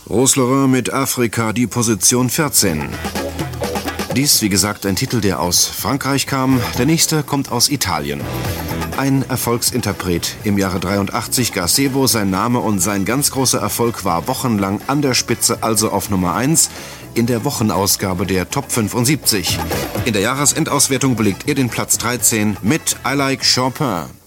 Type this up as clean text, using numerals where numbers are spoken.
Rose mit Afrika, die Position 14. Dies, wie gesagt, ein Titel, der aus Frankreich kam. Der nächste kommt aus Italien. Ein Erfolgsinterpret. Im Jahre 83 Gazebo, sein Name und sein ganz großer Erfolg war wochenlang an der Spitze, also auf Nummer 1, in der Wochenausgabe der Top 75. In der Jahresendauswertung belegt er den Platz 13 mit I Like Chopin.